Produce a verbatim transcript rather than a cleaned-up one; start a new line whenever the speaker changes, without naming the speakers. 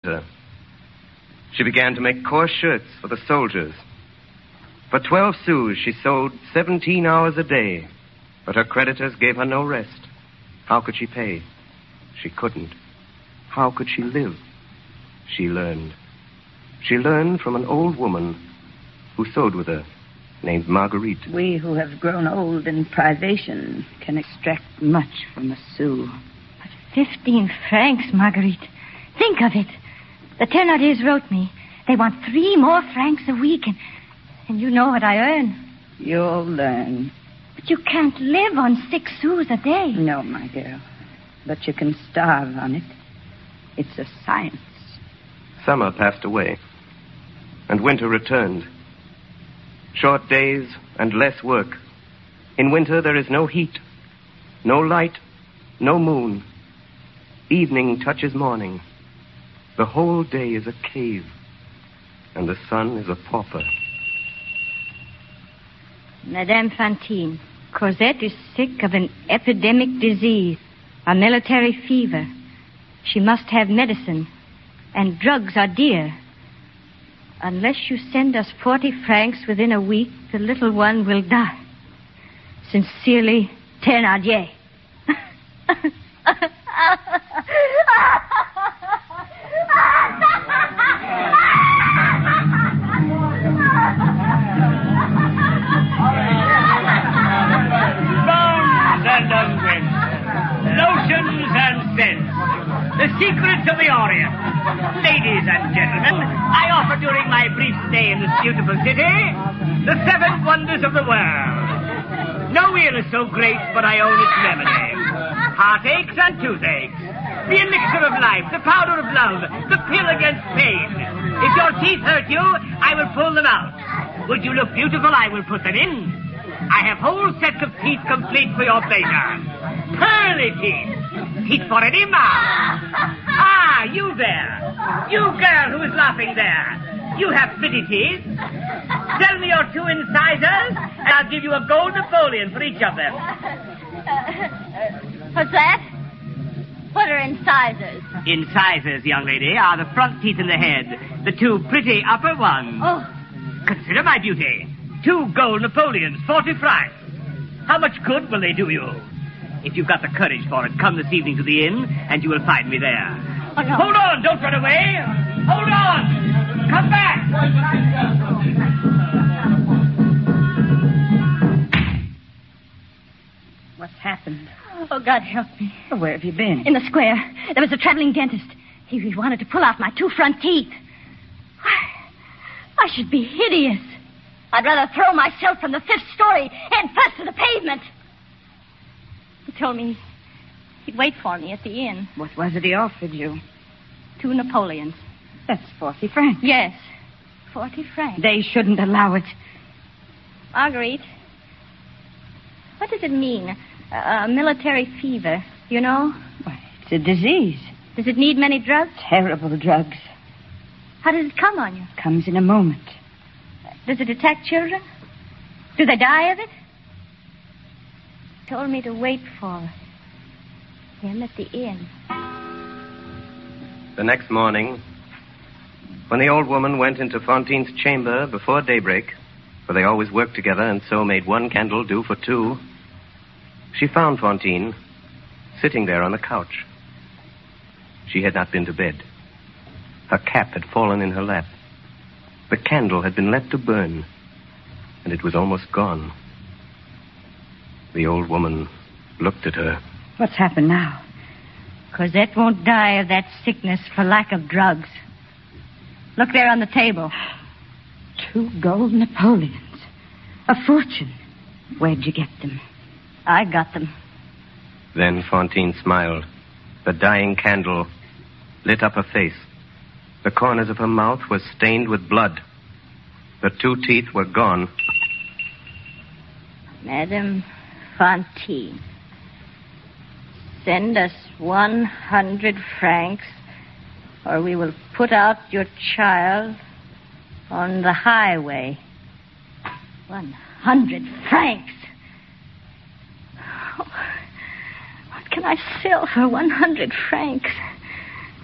her. She began to make coarse shirts for the soldiers. For twelve sous, she sewed seventeen hours a day, but her creditors gave her no rest. How could she pay? She couldn't. How could she live? She learned. She learned from an old woman who sewed with her, named Marguerite.
We who have grown old in privation can extract much from a sou.
But fifteen francs, Marguerite. Think of it. The Thénardiers wrote me. They want three more francs a week, and, and you know what I earn.
You'll learn.
But you can't live on six sous a day.
No, my girl. But you can starve on it. It's a science.
Summer passed away, and winter returned. Short days and less work. In winter, there is no heat, no light, no moon. Evening touches morning. The whole day is a cave, and the sun is a pauper.
Madame Fantine, Cosette is sick of an epidemic disease, a military fever. She must have medicine, and drugs are dear. Unless you send us forty francs within a week, the little one will die. Sincerely, Thénardier.
Bones and unguents, lotions and scents, the secrets of the Orient. Ladies and gentlemen, I offer during my brief stay in this beautiful city the seven wonders of the world. No ill is so great but I own its remedy. Heartaches and toothaches, the elixir of life, the powder of love, the pill against pain. If your teeth hurt you, I will pull them out. Would you look beautiful, I will put them in. I have whole sets of teeth complete for your pleasure. Pearly teeth. Teeth for any man. Ah, you there. You girl who is laughing there. You have pretty teeth. Tell me your two incisors, and I'll give you a gold Napoleon for each of them.
Uh, what's that? What are incisors?
Incisors, young lady, are the front teeth in the head. The two pretty upper ones.
Oh.
Consider my beauty. Two gold Napoleons, forty francs. How much good will they do you? If you've got the courage for it, come this evening to the inn, and you will find me there.
Oh, no.
Hold on, don't run away. Hold on. Come back.
What's happened?
Oh, God help me.
Well, where have you been?
In the square. There was a traveling dentist. He, he wanted to pull out my two front teeth. I should be hideous. I'd rather throw myself from the fifth story and first to the pavement. He told me he'd wait for me at the inn.
What was it he offered you?
Two Napoleons.
That's forty francs.
Yes, forty francs.
They shouldn't allow it.
Marguerite, what does it mean? A, a military fever, you know?
Why, it's a disease.
Does it need many drugs?
Terrible drugs.
How does it come on you?
Comes in a moment.
Does it attack children? Do they die of it? He told me to wait for him at the inn.
The next morning, when the old woman went into Fantine's chamber before daybreak, for they always worked together and so made one candle do for two, she found Fantine sitting there on the couch. She had not been to bed. Her cap had fallen in her lap. The candle had been left to burn, and it was almost gone. The old woman looked at her.
What's happened now?
Cosette won't die of that sickness for lack of drugs. Look there on the table.
Two gold Napoleons. A fortune. Where'd you get them?
I got them.
Then Fantine smiled. The dying candle lit up her face. The corners of her mouth were stained with blood. The two teeth were gone.
Madame Fantine, send us one hundred francs, or we will put out your child on the highway. One hundred francs. Oh, what can I sell for one hundred francs?